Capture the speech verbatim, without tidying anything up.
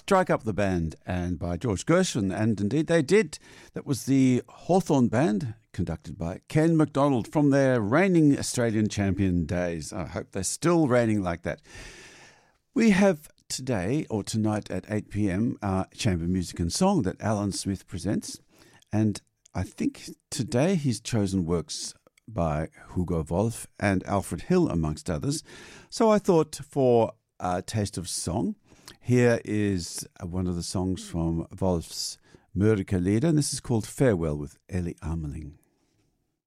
Strike Up the Band and by George Gershwin, and indeed they did. That was the Hawthorne Band, conducted by Ken MacDonald from their reigning Australian champion days. I hope they're still reigning like that. We have today, or tonight at eight p.m, uh, Chamber Music and Song that Alan Smith presents, and I think today he's chosen works by Hugo Wolf and Alfred Hill, amongst others. So I thought for a taste of song, here is one of the songs from Wolf's Mörike Lieder, and this is called Farewell with Ellie Ameling.